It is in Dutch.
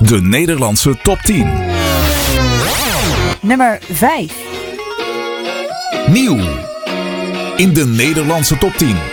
De Nederlandse top 10. Nummer 5. Nieuw. In de Nederlandse top 10.